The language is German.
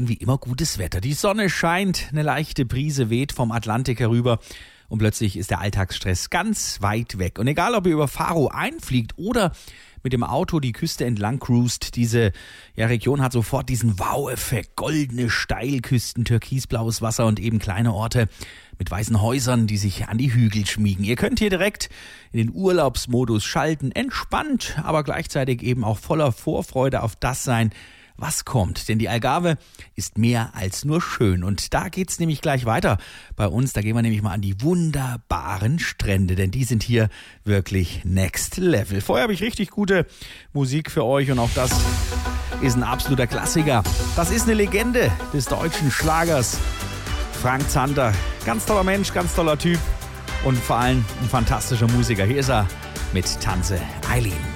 irgendwie immer gutes Wetter. Die Sonne scheint, eine leichte Brise weht vom Atlantik herüber und plötzlich ist der Alltagsstress ganz weit weg. Und egal, ob ihr über Faro einfliegt oder mit dem Auto die Küste entlang cruist, diese Region hat sofort diesen Wow-Effekt. Goldene Steilküsten, türkisblaues Wasser und eben kleine Orte mit weißen Häusern, die sich an die Hügel schmiegen. Ihr könnt hier direkt in den Urlaubsmodus schalten, entspannt, aber gleichzeitig eben auch voller Vorfreude auf das sein, was kommt. Denn die Algarve ist mehr als nur schön. Und da geht's nämlich gleich weiter bei uns. Da gehen wir nämlich mal an die wunderbaren Strände, denn die sind hier wirklich next level. Vorher habe ich richtig gute Musik für euch und auch das ist ein absoluter Klassiker. Das ist eine Legende des deutschen Schlagers. Frank Zander, ganz toller Mensch, ganz toller Typ und vor allem ein fantastischer Musiker. Hier ist er mit Tanze Eileen.